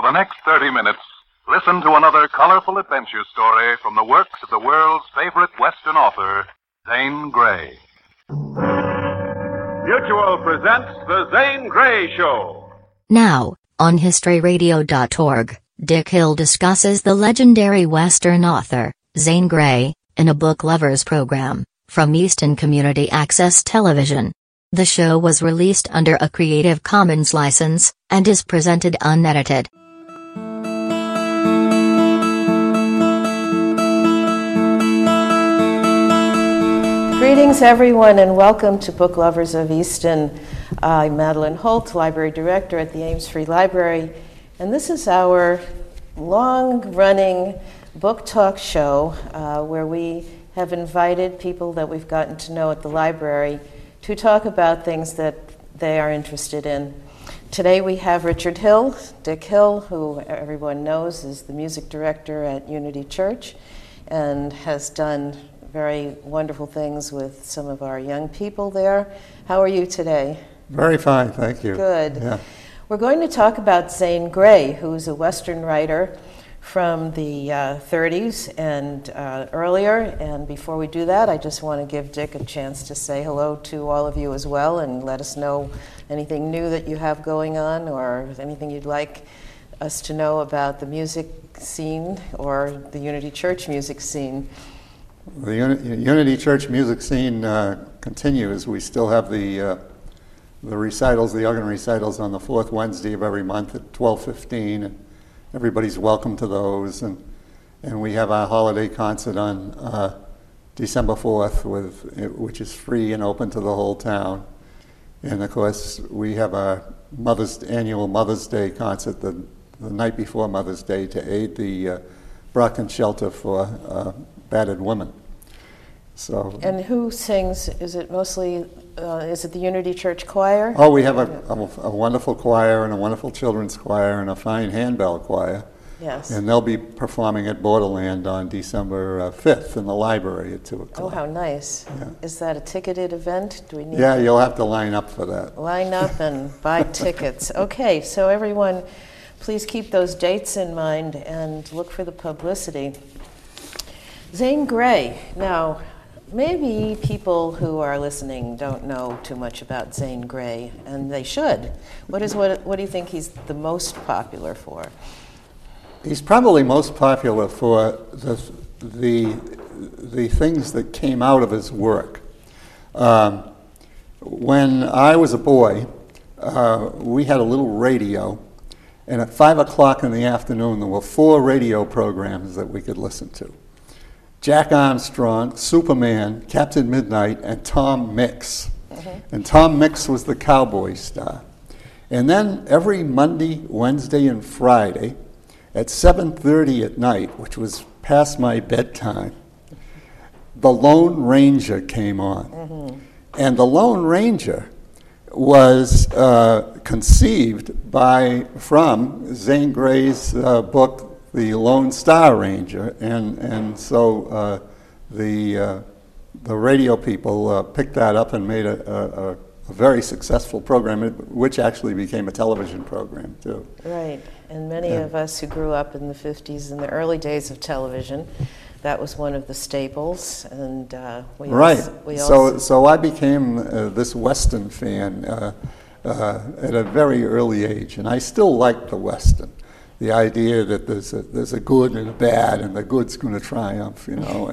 For the next 30 minutes, listen to another colorful adventure story from the works of the world's favorite Western author, Zane Grey. Mutual presents The Zane Grey Show. Now, on HistoryRadio.org, Dick Hill discusses the legendary Western author, Zane Grey, in a book lovers program, from Easton Community Access Television. The show was released under a Creative Commons license, and is presented unedited. Greetings, everyone, and welcome to Book Lovers of Easton. I'm Madeline Holt, Library Director at the Ames Free Library, and this is our long-running book talk show where we have invited people that we've gotten to know at the library to talk about things that they are interested in. Today we have Richard Hill, Dick Hill, who everyone knows is the music director at Unity Church and has done very wonderful things with some of our young people there. How are you today? Very fine, thank you. Good. Yeah. We're going to talk about Zane Grey, who's a Western writer from the 30s and earlier. And before we do that, I just want to give Dick a chance to say hello to all of you as well and let us know anything new that you have going on or anything you'd like us to know about the music scene or the Unity Church music scene. The Unity Church music scene continues. We still have the recitals, the organ recitals, on the fourth Wednesday of every month at 12:15, and everybody's welcome to those. And we have our holiday concert on December 4th, which is free and open to the whole town. And of course, we have our annual Mother's Day concert the night before Mother's Day to aid the Brockton Shelter for battered women. So. And who sings? Is it mostly? Is it the Unity Church Choir? Oh, we have a wonderful choir and a wonderful children's choir and a fine handbell choir. Yes. And they'll be performing at Borderland on December 5th in the library at 2 o'clock. Oh, how nice. Yeah. Is that a ticketed event? Do we need Yeah, you'll have to line up for that. Line up and buy tickets. Okay, so everyone, please keep those dates in mind and look for the publicity. Zane Grey. Now, maybe people who are listening don't know too much about Zane Grey, and they should. What do you think he's the most popular for? He's probably most popular for the things that came out of his work. When I was a boy, we had a little radio, and at 5 o'clock in the afternoon, there were 4 radio programs that we could listen to. Jack Armstrong, Superman, Captain Midnight, and Tom Mix. Mm-hmm. And Tom Mix was the cowboy star. And then every Monday, Wednesday, and Friday at 7:30 at night, which was past my bedtime, the Lone Ranger came on. Mm-hmm. And the Lone Ranger was conceived from Zane Grey's book, The Lone Star Ranger, and so the radio people picked that up and made a very successful program, which actually became a television program too. Right, and many of us who grew up in the 50s, in the early days of television, that was one of the staples, and So I became this Western fan at a very early age, and I still like the Western. The idea that there's a good and a bad, and the good's going to triumph,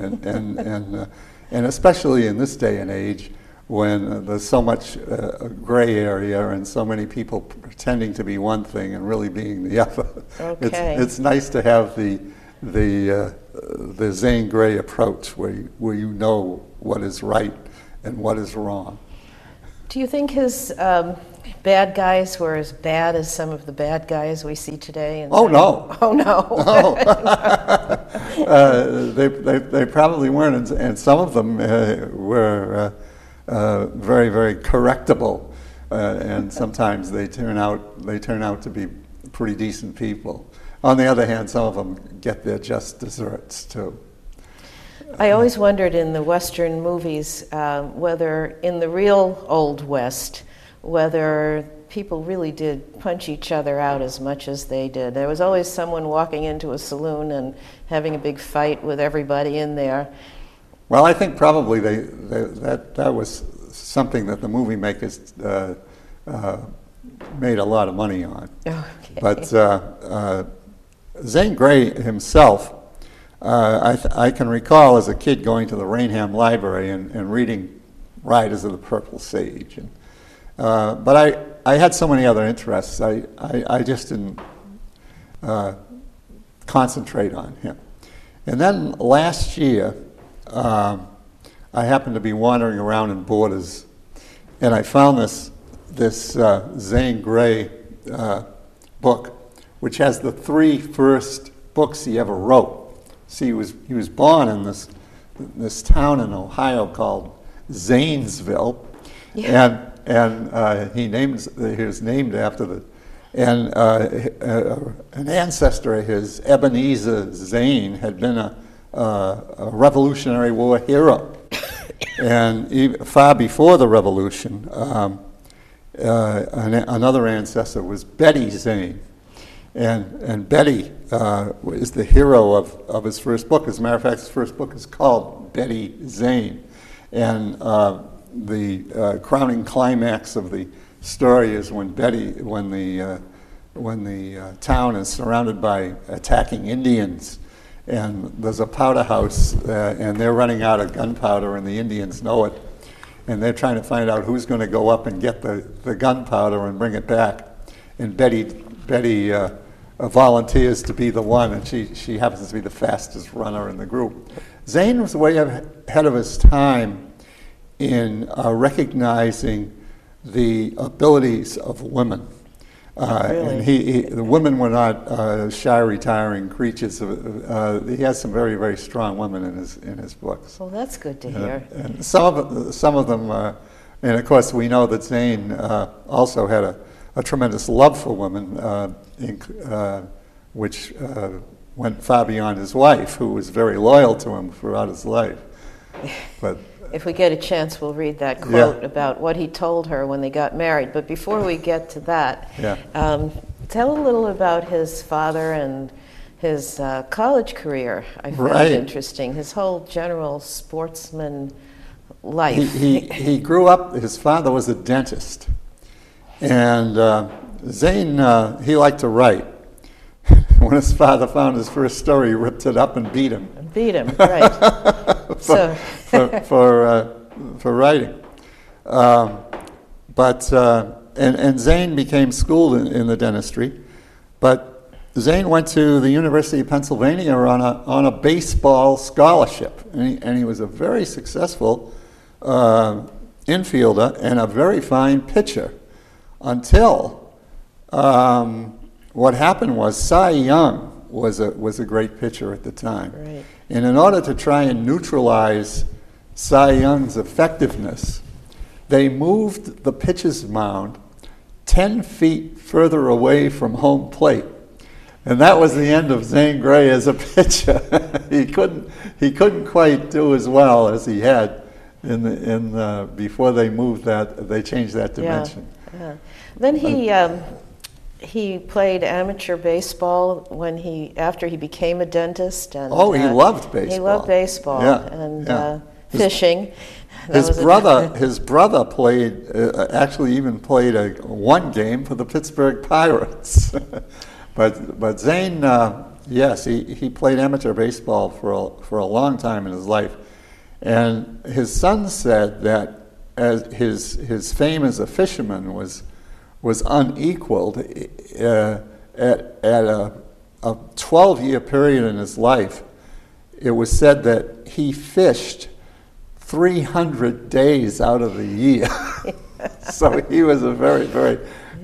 and especially in this day and age when there's so much gray area and so many people pretending to be one thing and really being the other. Okay. It's nice to have the Zane Grey approach where you know what is right and what is wrong. Do you think his bad guys were as bad as some of the bad guys we see today? Oh no! Oh no! No. They probably weren't, and some of them were very, very correctable, and sometimes they turn out to be pretty decent people. On the other hand, some of them get their just desserts too. I always wondered in the Western movies whether in the real Old West, whether people really did punch each other out as much as they did. There was always someone walking into a saloon and having a big fight with everybody in there. Well, I think probably that was something that the movie makers made a lot of money on. Okay. But Zane Grey himself, I can recall as a kid going to the Raynham Library and reading Riders of the Purple Sage. But I had so many other interests, I just didn't concentrate on him. And then last year, I happened to be wandering around in Borders, and I found this Zane Grey book, which has the 3 first books he ever wrote. See, he was born in this town in Ohio called Zanesville, and he was named after an ancestor of his, Ebenezer Zane, had been a Revolutionary War hero. And far before the Revolution, another ancestor was Betty Zane. And Betty is the hero of his first book. As a matter of fact, his first book is called Betty Zane. And the crowning climax of the story is when the town is surrounded by attacking Indians, and there's a powder house, and they're running out of gunpowder, and the Indians know it, and they're trying to find out who's going to go up and get the gunpowder and bring it back. And Betty volunteers to be the one, and she happens to be the fastest runner in the group. Zane was way ahead of his time in recognizing the abilities of women. Really? And the women were not shy, retiring creatures. He has some very, very strong women in his books. Well, that's good to hear. And some of them, and of course we know that Zane also had a tremendous love for women, which went far beyond his wife, who was very loyal to him throughout his life. But if we get a chance, we'll read that quote about what he told her when they got married. But before we get to that, tell a little about his father and his college career. I found interesting. His whole general sportsman life. He grew up, his father was a dentist. And Zane, he liked to write. When his father found his first story, he ripped it up and beat him. Right. for writing. And Zane became schooled in the dentistry, but Zane went to the University of Pennsylvania on a baseball scholarship, and he was a very successful infielder and a very fine pitcher until what happened was Cy Young was a great pitcher at the time. Right. And in order to try and neutralize Cy Young's effectiveness, they moved the pitcher's mound 10 feet further away from home plate. And that was the end of Zane Grey as a pitcher. He couldn't quite do as well as he had before they moved they changed that dimension. Yeah. Then he played amateur baseball after he became a dentist. And, he loved baseball. He loved baseball and fishing. His brother played, actually even played one game for the Pittsburgh Pirates. but Zane, yes, he played amateur baseball for a long time in his life. And his son said that as his fame as a fisherman was unequaled at a 12-year period in his life. It was said that he fished 300 days out of the year. So he was a very, very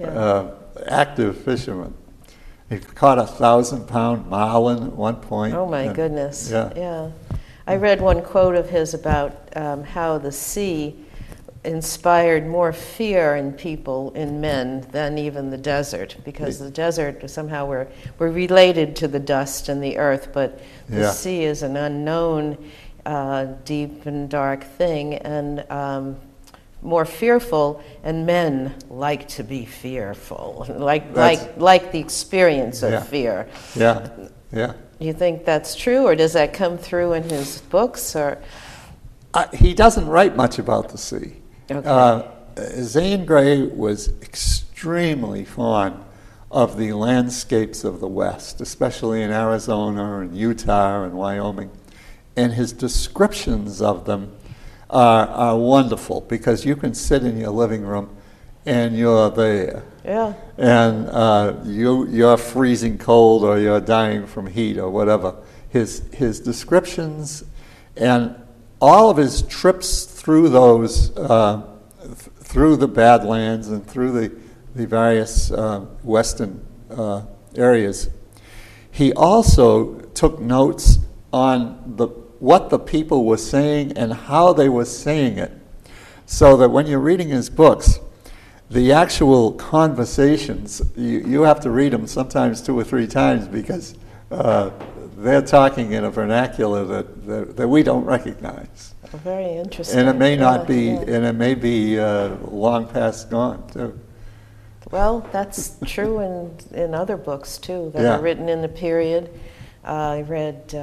active fisherman. He caught 1,000-pound marlin at one point. Oh my goodness! Yeah. I read one quote of his about how the sea inspired more fear in people, in men, than even the desert, because the desert somehow we're related to the dust and the earth, but the sea is an unknown, deep and dark thing, and more fearful, and men like to be fearful, like the experience of Yeah. fear. Yeah, yeah. You think that's true, or does that come through in his books? Or He doesn't write much about the sea. Okay. Zane Grey was extremely fond of the landscapes of the West, especially in Arizona and Utah and Wyoming. And his descriptions of them are wonderful, because you can sit in your living room and you're there. yeah, And you're freezing cold, or you're dying from heat, or whatever. His descriptions and all of his trips through those, through the Badlands and through the various western areas, he also took notes on what the people were saying and how they were saying it, so that when you're reading his books, the actual conversations, you have to read them sometimes 2 or 3 times, because they're talking in a vernacular that we don't recognize. very interesting. And it may not be, Yeah. and it may be long past gone, too. Well, that's true in other books too that Yeah. are written in the period. I read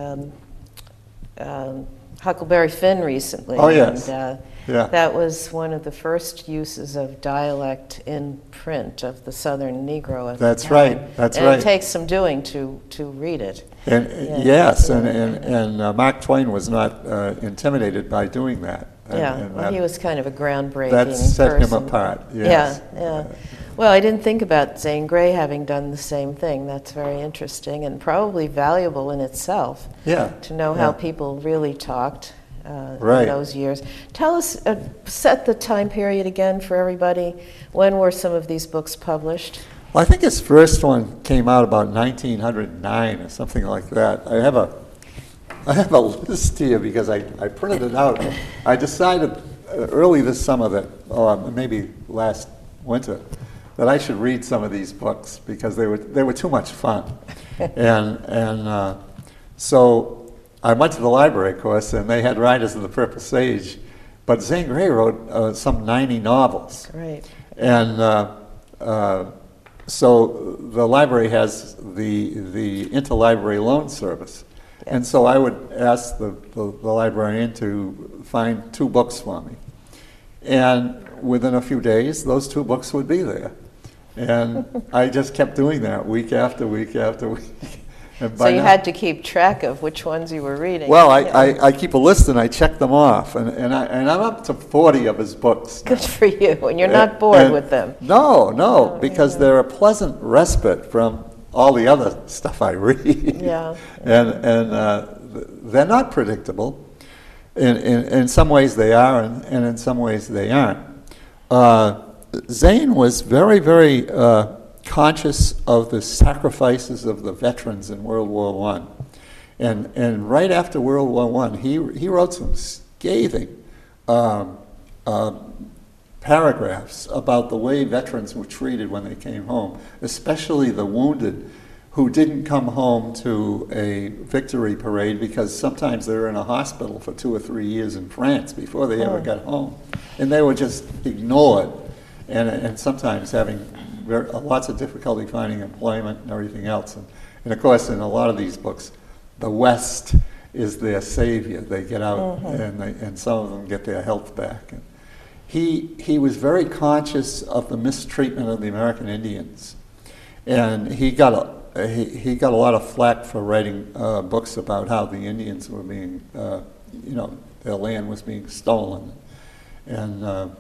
Huckleberry Finn recently. Oh, yes. And, Yeah. that was one of the first uses of dialect in print of the Southern Negro at That's the time. right, that's and right. it takes some doing to read it. And Yeah. yes, Yeah. and Mark Twain was not intimidated by doing that. And Well, he was kind of a groundbreaking that set him person. apart. Yes. Yeah. Well, I didn't think about Zane Grey having done the same thing. That's very interesting and probably valuable in itself. Yeah. To know how Yeah. people really talked Right. in those years. Tell us, set the time period again for everybody. When were some of these books published? Well, I think his first one came out about 1909 or something like that. I have a list here because I printed it out. I decided early this summer that, or maybe last winter, that I should read some of these books because they were too much fun. and so I went to the library, of course, and they had Riders of the Purple Sage, but Zane Grey wrote some 90 novels. Great. And so the library has the interlibrary loan service. And so I would ask the librarian to find 2 books for me. And within a few days, those 2 books would be there. And I just kept doing that week after week after week. And So you had to keep track of which ones you were reading. well, Yeah. I keep a list and I check them off. And I'm up to 40 of his books now. Good for you, and you're not bored And- with them. No, because they're a pleasant respite from all the other stuff I read. Yeah. and they're not predictable. In some ways they are, and in some ways they aren't. Zane was very, very conscious of the sacrifices of the veterans in World War I. And right after World War I, he wrote some scathing paragraphs about the way veterans were treated when they came home, especially the wounded who didn't come home to a victory parade because sometimes they were in a hospital for 2 or 3 years in France before they ever got home. And they were just ignored and sometimes having lots of difficulty finding employment and everything else. And of course, in a lot of these books, the West is their savior. They get out and some of them get their health back. And he was very conscious of the mistreatment of the American Indians. And he got a lot of flack for writing books about how the Indians were being, their land was being stolen. And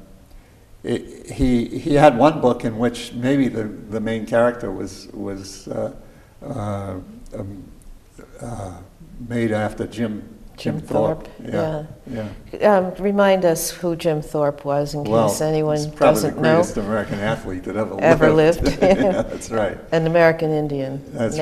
he had one book in which maybe the main character was made after Jim Thorpe. Yeah. Remind us who Jim Thorpe was in case anyone he's probably doesn't the know. greatest American athlete that ever Ever lived. lived. Yeah, that's right. An American Indian. That's